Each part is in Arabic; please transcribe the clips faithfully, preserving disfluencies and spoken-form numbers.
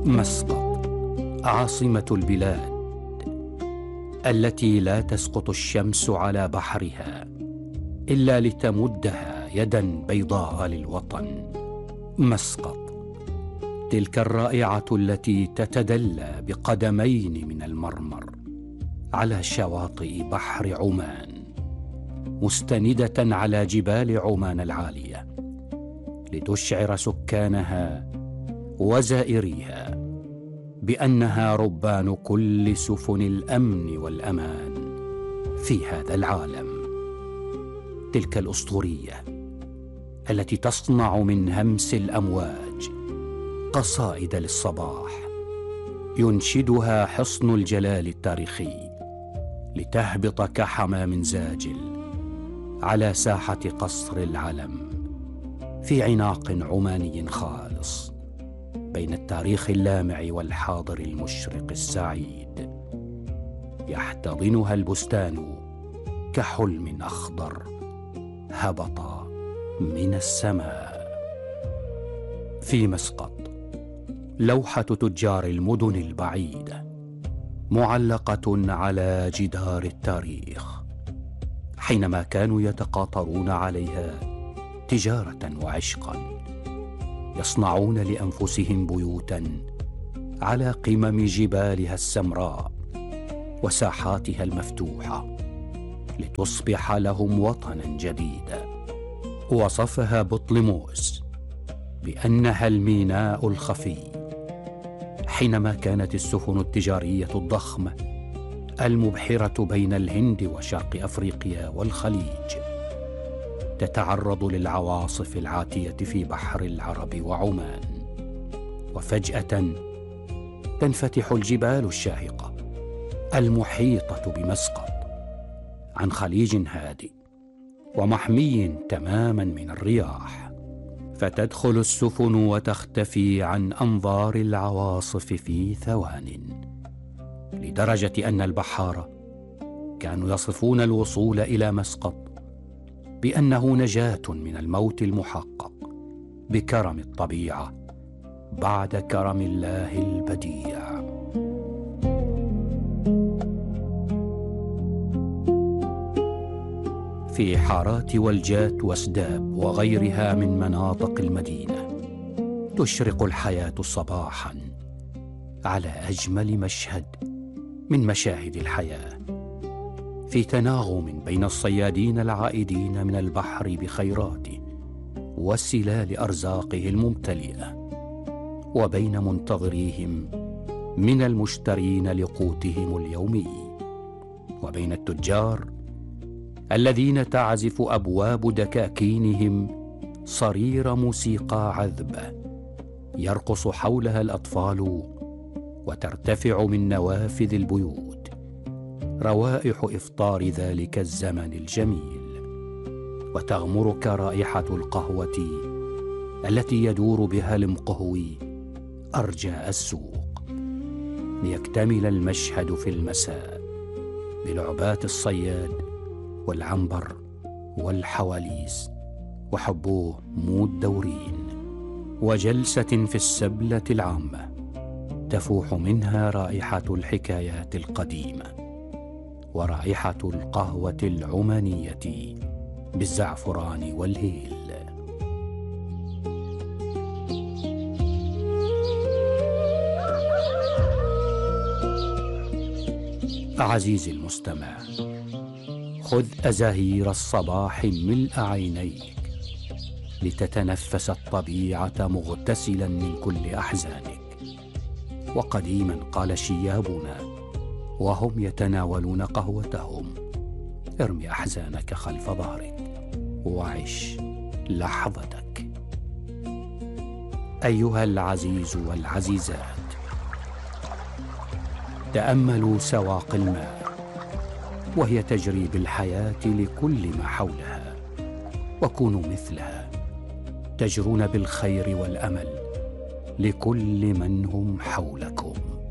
مسقط عاصمة البلاد التي لا تسقط الشمس على بحرها إلا لتمدها يدا بيضاء للوطن. مسقط تلك الرائعة التي تتدلى بقدمين من المرمر على شواطئ بحر عمان، مستندة على جبال عمان العالية، لتشعر سكانها وزائريها بأنها ربان كل سفن الأمن والأمان في هذا العالم. تلك الأسطورية التي تصنع من همس الأمواج قصائد للصباح ينشدها حصن الجلال التاريخي لتهبط كحمام زاجل على ساحة قصر العلم في عناق عماني خالص بين التاريخ اللامع والحاضر المشرق السعيد. يحتضنها البستان كحلم أخضر هبط من السماء. في مسقط لوحة تجار المدن البعيدة معلقة على جدار التاريخ، حينما كانوا يتقاطرون عليها تجارة وعشقا، يصنعون لأنفسهم بيوتا على قمم جبالها السمراء وساحاتها المفتوحة لتصبح لهم وطنا جديدا. وصفها بطليموس بأنها الميناء الخفي، حينما كانت السفن التجارية الضخمة المبحرة بين الهند وشرق أفريقيا والخليج تتعرض للعواصف العاتية في بحر العرب وعمان، وفجأة تنفتح الجبال الشاهقة المحيطة بمسقط عن خليج هادئ ومحمي تماما من الرياح، فتدخل السفن وتختفي عن أنظار العواصف في ثوان، لدرجة أن البحارة كانوا يصفون الوصول إلى مسقط بأنه نجاة من الموت المحقق بكرم الطبيعة بعد كرم الله البديع. في حارات والجات وسداب وغيرها من مناطق المدينة تشرق الحياة صباحا على أجمل مشهد من مشاهد الحياة، في تناغم بين الصيادين العائدين من البحر بخيراته وسلال أرزاقه الممتلئة، وبين منتظريهم من المشترين لقوتهم اليومي، وبين التجار الذين تعزف أبواب دكاكينهم صرير موسيقى عذبة يرقص حولها الأطفال، وترتفع من نوافذ البيوت روائح إفطار ذلك الزمن الجميل، وتغمرك رائحة القهوة التي يدور بها المقهوي أرجاء السوق، ليكتمل المشهد في المساء بلعبات الصياد والعنبر والحواليس وحبوه مو الدورين، وجلسة في السبلة العامة تفوح منها رائحة الحكايات القديمة ورائحة القهوة العمانية بالزعفران والهيل. عزيزي المستمع، خذ أزاهير الصباح ملء عينيك لتتنفس الطبيعة مغتسلا من كل أحزانك. وقديما قال شيابنا وهم يتناولون قهوتهم: ارمي أحزانك خلف ظهرك وعش لحظتك. أيها العزيز والعزيزات، تأملوا سواق الماء وهي تجري بالحياة لكل ما حولها، وكونوا مثلها تجرون بالخير والأمل لكل من هم حولكم.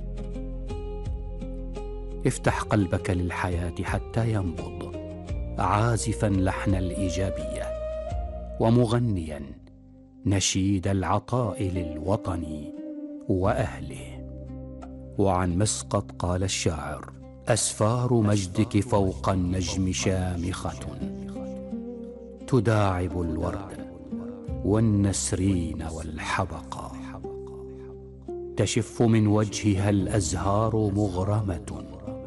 افتح قلبك للحياة حتى ينبض عازفا لحن الإيجابية ومغنيا نشيد العطاء للوطن وأهله. وعن مسقط قال الشاعر: أسفار مجدك فوق النجم شامخة، تداعب الورد والنسرين والحبقا، تشف من وجهها الأزهار مغرمة،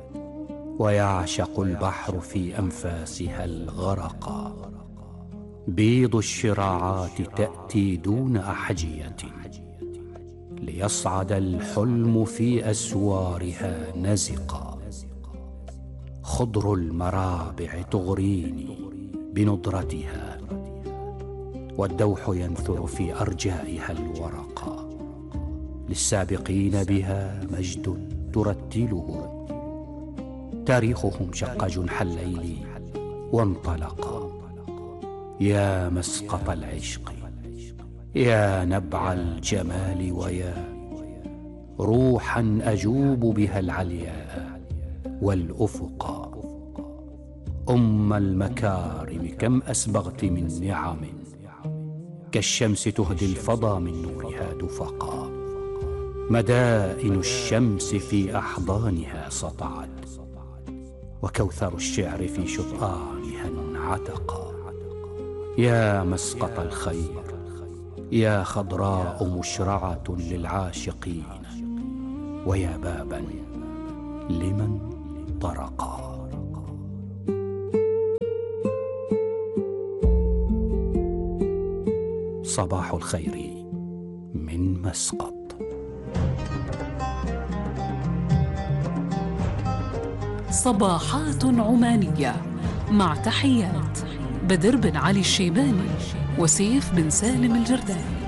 ويعشق البحر في أنفاسها الغرقا. بيض الشراعات تأتي دون أحجية، ليصعد الحلم في أسوارها نزقا. خضر المرابع تغريني بندرتها، والدوح ينثر في أرجائها الورقا. للسابقين بها مجد ترتله، تاريخهم شق جنح الليل وانطلقا. يا مسقط العشق، يا نبع الجمال، ويا روحا أجوب بها العلياء والأفقا. أم المكارم كم أسبغت من نعم، كالشمس تهدي الفضا من نورها دفقا. مدائن الشمس في أحضانها سطعت، وكوثر الشعر في شطآنها انعتقا. يا مسقط الخير، يا خضراء مشرعة للعاشقين، ويا بابا لمن طرقا. صباح الخير من مسقط. صباحات عمانية، مع تحيات بدر بن علي الشيباني وسيف بن سالم الجرداني.